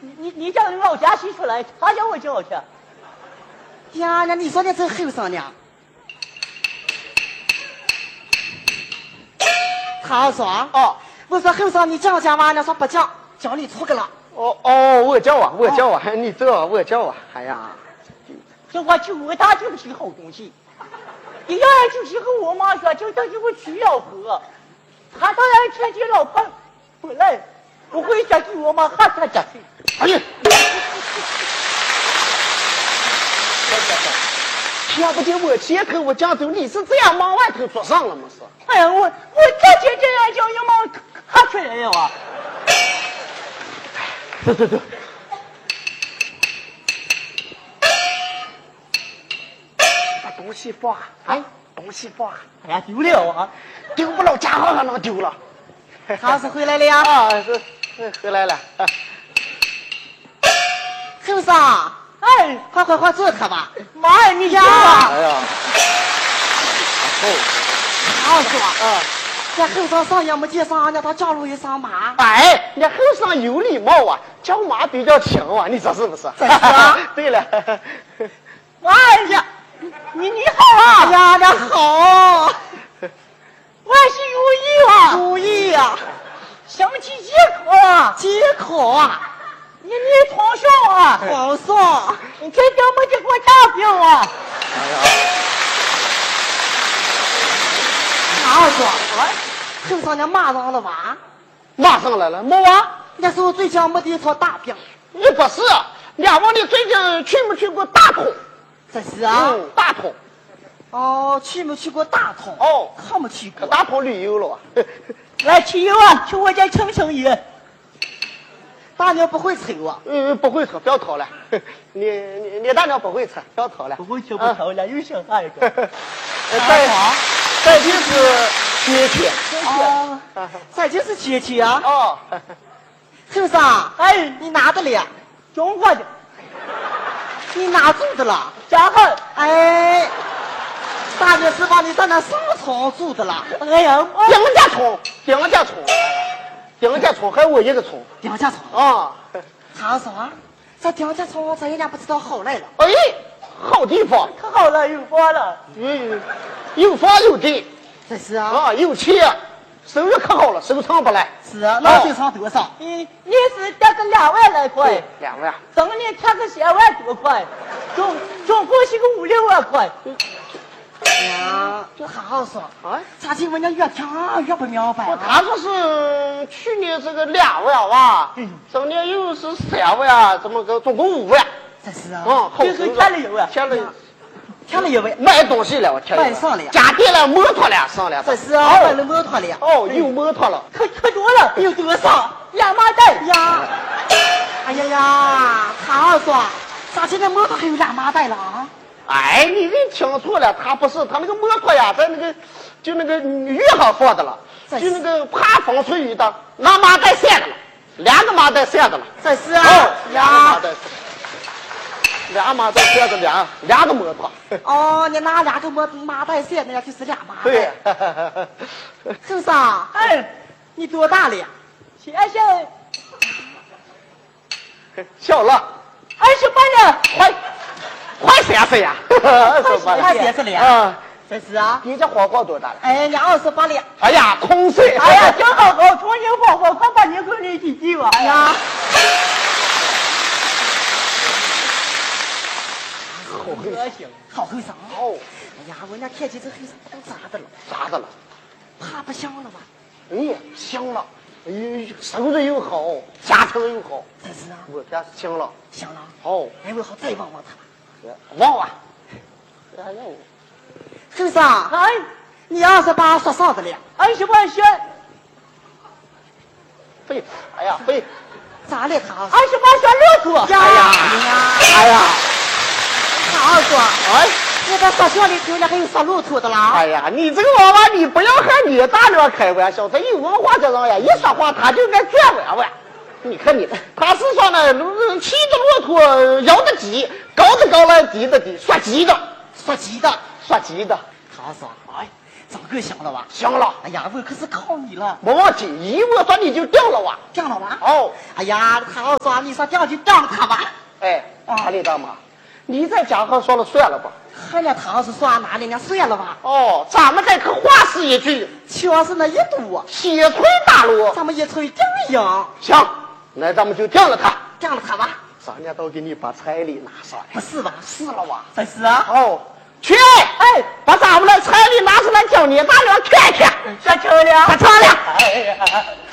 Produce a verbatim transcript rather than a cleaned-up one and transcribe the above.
你你你叫老家媳出来，他叫我叫去。 呀呀，你说你这后生呢？他说哦， 我说后生你讲讲完了，说不讲，讲你错个了。 哦哦，我叫啊，我叫啊，哦、你这我叫啊，哎呀， 这我就他就是个好东西。你要就是和我妈说，就等于我需要喝，他当然天天老胖不来，我回家给我妈喊他家去。 哎呀，要不就我借口我讲走，你是这样往外头做上了吗？是？ 哎呀，我我天天这样叫你妈喊出来了啊！ 走走走。把东西放，哎，东西放， 哎呀，丢了啊！ 丢不了，家伙还能丢了。 他是回来了呀？ 啊，是是回来了。啊、 后生， 哎， 快快快坐他吧。 妈呀，你家啊！ 哎呀， 哦，他说， 啊， 这后生上也没见上，让他叫路一声妈。 哎，你后生有礼貌啊，叫妈比较强啊，你说是不是？ 这是啊。 对了， 哎呀，你你好啊！ 呀，你好。 万事如意啊！ 如意啊！ 想起解渴啊！ 解渴啊！ 你你同上啊！ 皇上， 你这怎么就给我打病啊？ 哎呀， 他说，后生你马上了吧？ 马上来了，没啊？ 那时候最近没得场大病。 你不是，两位你最近去没去过大同？ 这是啊。 嗯，大同。 哦，去没去过大同？ 哦， 可没去过。 大同旅游了。 来去游啊，去我家称生意。 大娘不会抽啊？ 嗯，不会抽，不要掏了。你你你大娘不会抽，不要掏了。 不会抽不掏了，有小孩的。 再再就是节气。 哦，这就是节气啊。 哦， 后生， 哎， 你哪的了？ 中国的。 你哪住的了？ 家伙， 哎。大娘是把你在那上床住的了。 哎呀， 两家床，两家床，两家床，还有我一个床。 两家床啊， 他说这两家床咱人家不知道好来了。 哎，好地方， 可好了，有房了。 嗯，有房有地。 这是啊。 啊，有钱，收入可好了，收藏不来。 是啊，老收藏多少？ 你你是得个两万来块， 两万。 等你贴个三万多块，总总共是个五六万块。 呀，就好好说啊！ 咋听人家越听越不明白啊？ 他说是去年是个两万哇，今年又是三万，怎么个总共五万？ 这是啊， 嗯，好， 就是添了一万， 添了， 添了一万， 买东西了，我添买上了， 家电了，摩托了，上了。 这是啊，买了摩托了。 哦，有摩托了， 可可多了， 有多少？ 两麻袋呀！哎呀呀，他说咋现在摩托还有两麻袋了啊？ 哎，你这听错了，他不是，他那个摩托呀，在那个就那个雨上放的了，就那个怕风吹雨的，拿麻袋塞的了，两个麻袋塞的了。 这是啊， 哦，两个麻呀， 袋，俩麻袋塞着两两个摩托。 哦，你拿两个麻麻袋塞，那就是俩麻袋。 对， 后生， 哎， 你多大了呀？ 先生， 小了， 二十八了， 快快三十呀，二十八快三十了呀啊！ 这是啊， 你这黄瓜多大了？ 哎，你二十八了。 哎呀，空岁！ 哎呀，正好好，重新黄瓜，快把你给你弟弟吧。 哎呀， 好后行， 好后生哦， 哎呀，我那看见这后生都咋的了？ 咋的了？ 怕不香了吧？ 哎呀，香了！哎呦，收入又好，家庭又好， 这是啊， 我家香了。 香了。 哦， 哎，我好再望望他吧。 忘了。哎呀， 后生， 哎， 你二十八说啥的了？ 二十八选， 废，哎呀，废， 咋了他？ 二十八选骆驼。 呀呀， 哎呀， 他说， 哎， 你这说相里头那还有说骆驼的啦？ 哎呀，你这个娃娃，你不要和你大娘开玩笑，这有文化的人呀，一说话他就该转弯弯。你看你，他是说呢，骑着骆驼摇的急，高的高了，低的低，说急的， 说急的。 说急的。 他说， 哎， 早够香了哇！ 香了。 哎呀，我可是靠你了。 没问题，一我说你就定了哇。 定了哇？ 哦。 哎呀，他要说你说定就定了他吧。 哎，啊，李大妈，你在家和说了算了吧？ 还那他要是说哪里呢？算了吧。 哦，咱们再可话是一句， 全是那一堵， 西吹大路， 咱们一吹定赢。 行，那咱们就定了他。 定了他吧。 咱家都给你把彩礼拿上来。 不是吧？ 是了哇。 这是啊。 哦，去，哎，把咱们的彩礼拿出来，叫你大娘看看。 下车了， 下车了。 哎呀。